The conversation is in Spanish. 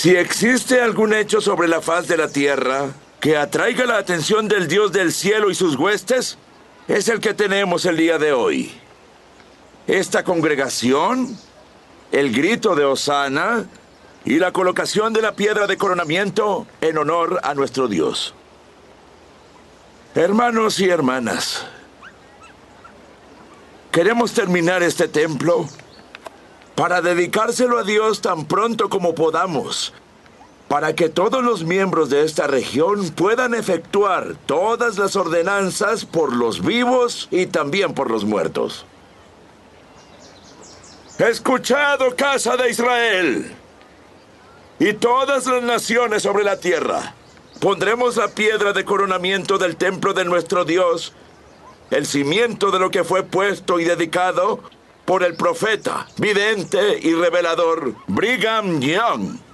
Si existe algún hecho sobre la faz de la tierra que atraiga la atención del Dios del cielo y sus huestes, es el que tenemos el día de hoy. Esta congregación, el grito de Hosana y la colocación de la piedra de coronamiento en honor a nuestro Dios. Hermanos y hermanas, queremos terminar este templo para dedicárselo a Dios tan pronto como podamos, para que todos los miembros de esta región puedan efectuar todas las ordenanzas por los vivos y también por los muertos. Escuchad, casa de Israel, y todas las naciones sobre la tierra. Pondremos la piedra de coronamiento del templo de nuestro Dios, el cimiento de lo que fue puesto y dedicado por el profeta, vidente y revelador Brigham Young.